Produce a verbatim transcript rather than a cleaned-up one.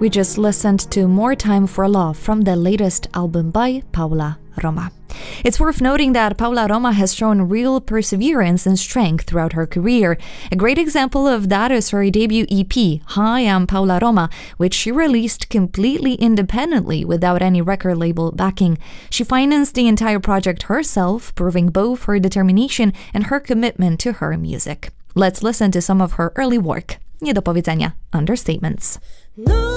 We just listened to More Time for Love from the latest album by Paula Roma. It's worth noting that Paula Roma has shown real perseverance and strength throughout her career. A great example of that is her debut E P, Hi, I'm Paula Roma, which she released completely independently without any record label backing. She financed the entire project herself, proving both her determination and her commitment to her music. Let's listen to some of her early work. Nie do powiedzenia, understatements.